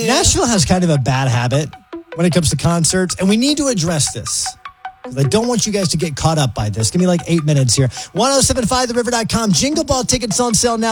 Nashville has kind of a bad habit when it comes to concerts, and we need to address this. I don't want you guys to get caught up by this. Give me like 8 minutes here. 1075theriver.com. Jingle Ball tickets on sale now.